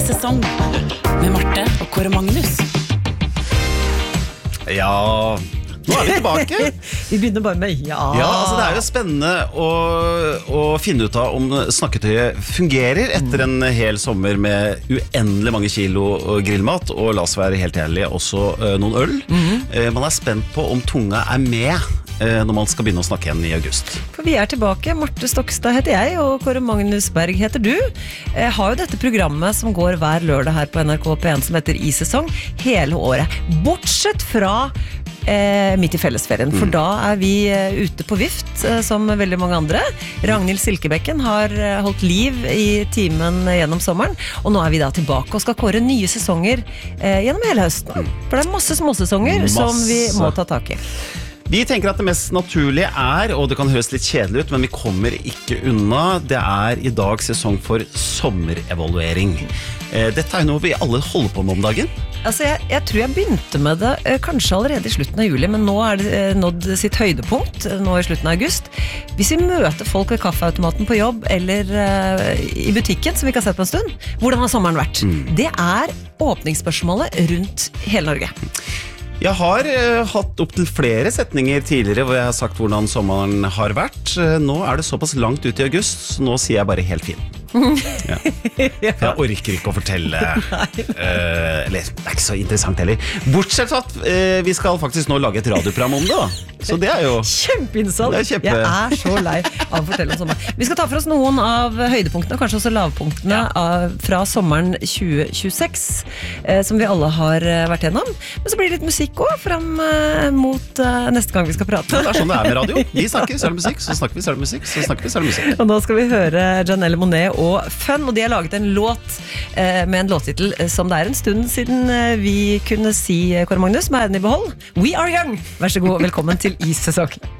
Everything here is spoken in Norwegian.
sesong med Marte og Kåre Magnus. Ja, nå vi tilbake. Vi begynner bare med Ja, altså det jo spennende å finne ut av om snakketøyet fungerer etter en hel sommer med uendelig mange kilo grillmat, og la oss være helt ærlige, også noen øl. Man spent på om tunga med når man skal begynne å snakke igjen i august. For vi tilbake. Marte Stokstad heter jeg, og Kåre Magnus Berg heter du. Jeg har jo dette programmet som går hver lørdag her på NRK P1 som heter I sesong hele året. Bortsett fra midt i fellesferien, for da vi ute på vift som veldig mange andre. Ragnhild Silkebekken har holdt liv i timen gjennom sommeren, og nå vi da tilbake og skal kåre nye sesonger gjennom hele høsten. For det masse småsesonger som vi må ta tak i. Vi tenker at det mest naturlige og det kan høres litt kjedelig ut, men vi kommer ikke unna. Det i dag sesong for sommerevaluering. Dette jo noe vi alle holder på med om dagen. Altså jeg tror jeg begynte med det kanskje allerede i slutten av juli, men nå det nådd sitt høydepunkt nå i slutten av august. Hvis vi møter folk ved kaffeautomaten på jobb eller i butikken som vi ikke har sett på en stund, hvordan har sommeren vært? Det åpningsspørsmålet rundt hele Norge. Jeg har hatt opp til flere setninger tidligere hvor jeg har sagt hvordan sommeren har vært. Nå det såpass langt ut i august, så nå sier jeg bare helt fin. Ja. For jeg orker ikke å fortelle eller, det ikke så interessant heller. Bortsett fra at vi skal faktisk nå lage et radioprogram om det da. Så det jo kjempeinnsalt. Jeg så lei av å fortelle om sommeren. Vi skal ta for oss noen av høydepunktene, kanskje også lavpunktene fra sommeren 2026 som vi alle har vært gjennom. Men så blir det litt musikk også frem mot neste gang vi skal prate. Det sånn det med radio. Vi snakker, så det musikk, så snakker vi, så det musikk, så snakker vi, så det musikk. Og nå skal vi høre Janelle Monáe og Fun, og de har laget en låt med en låttitel som det en stund siden vi kunne si, Kåre Magnus, med den i behold. We are young! Vær så god, velkommen til I sesong.